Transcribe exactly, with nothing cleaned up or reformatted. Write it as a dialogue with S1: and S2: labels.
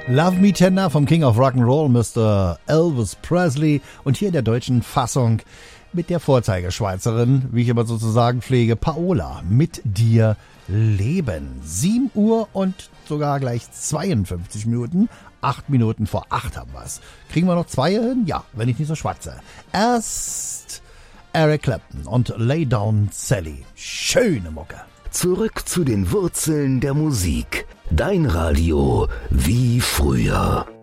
S1: Love Me Tender vom King of Rock'n'Roll, Mister Elvis Presley. Und hier in der deutschen Fassung mit der Vorzeigeschweizerin, wie ich immer sozusagen pflege, Paola, Mit dir leben. sieben Uhr und sogar gleich zweiundfünfzig Minuten. Acht Minuten vor acht haben wir's. Kriegen wir noch zwei hin? Ja, wenn ich nicht so schwatze. Erst Eric Clapton und Lay Down Sally. Schöne Mucke.
S2: Zurück zu den Wurzeln der Musik. Dein Radio wie früher.